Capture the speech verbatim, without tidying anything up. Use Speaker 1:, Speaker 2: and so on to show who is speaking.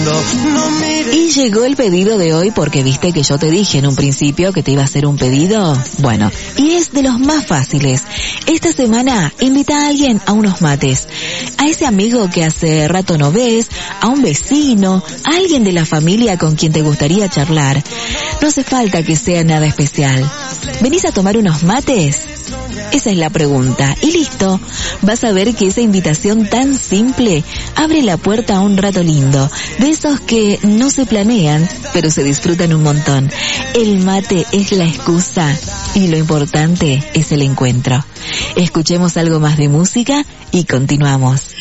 Speaker 1: mundo. No mires.
Speaker 2: Y llegó el pedido de hoy porque viste que yo te dije en un principio que te iba a hacer un pedido. Bueno, y es de los más fáciles. Esta semana invita a alguien a unos mates. A ese amigo que hace rato no ves, a un vecino, a alguien de la familia con quien te gustaría charlar. No hace falta que sea nada especial. ¿Venís a tomar unos mates? Esa es la pregunta. Y listo. Vas a ver que esa invitación tan simple abre la puerta a un rato lindo. De esos que no se planean, pero se disfrutan un montón. El mate es la excusa y lo importante es el encuentro. Escuchemos algo más de música y continuamos.